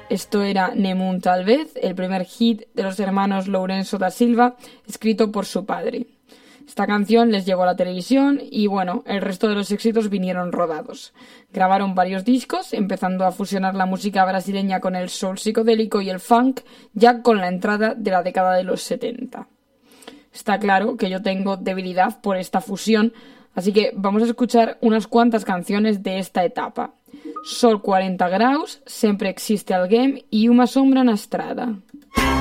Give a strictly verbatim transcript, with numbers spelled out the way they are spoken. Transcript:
Esto era Nemun tal vez, el primer hit de los hermanos Lourenço da Silva, escrito por su padre. Esta canción les llegó a la televisión y, bueno, el resto de los éxitos vinieron rodados. Grabaron varios discos, empezando a fusionar la música brasileña con el soul psicodélico y el funk, ya con la entrada de la década de los setenta. Está claro que yo tengo debilidad por esta fusión, así que vamos a escuchar unas cuantas canciones de esta etapa. Sol cuarenta graus, Sempre existe alguém e Uma sombra na estrada.